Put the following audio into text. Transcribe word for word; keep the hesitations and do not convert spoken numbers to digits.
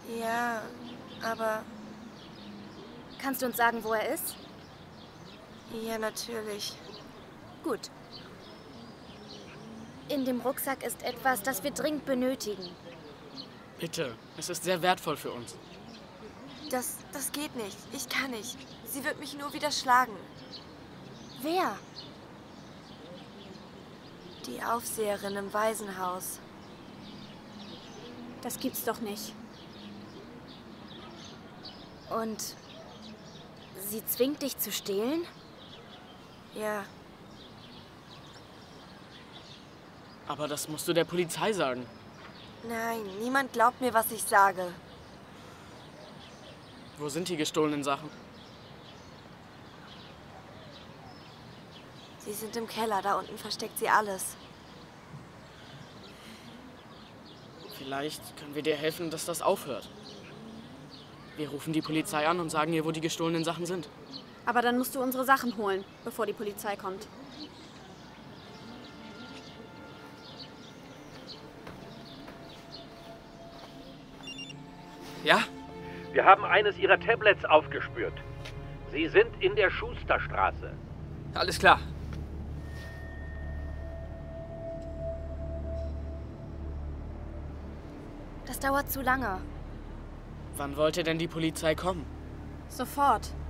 Ja, aber... Kannst du uns sagen, wo er ist? Ja, natürlich. Gut. In dem Rucksack ist etwas, das wir dringend benötigen. Bitte, es ist sehr wertvoll für uns. Das, das geht nicht. Ich kann nicht. Sie wird mich nur wieder schlagen. Wer? Die Aufseherin im Waisenhaus. Das gibt's doch nicht. Und sie zwingt dich zu stehlen? Ja. Aber das musst du der Polizei sagen. Nein, niemand glaubt mir, was ich sage. Wo sind die gestohlenen Sachen? Sie sind im Keller, da unten versteckt sie alles. Vielleicht können wir dir helfen, dass das aufhört. Wir rufen die Polizei an und sagen ihr, wo die gestohlenen Sachen sind. Aber dann musst du unsere Sachen holen, bevor die Polizei kommt. Ja? Wir haben eines Ihrer Tablets aufgespürt. Sie sind in der Schusterstraße. Alles klar. Das dauert zu lange. Wann wollte denn die Polizei kommen? Sofort.